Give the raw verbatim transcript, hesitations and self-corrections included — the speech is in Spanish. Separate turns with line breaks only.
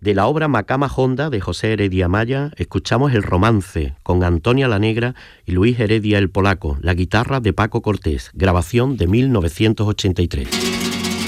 De la obra Macama Honda de José Heredia Maya escuchamos El Romance con Antonia la Negra y Luis Heredia el Polaco, la guitarra de Paco Cortés, grabación de mil novecientos ochenta y tres.